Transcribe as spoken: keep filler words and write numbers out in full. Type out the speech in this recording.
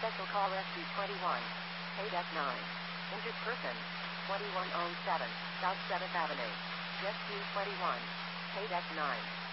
Special call S C twenty-one. Paid F nine. Injured person. twenty-one oh seven. South seventh Avenue. Rescue twenty-one. Paid F nine.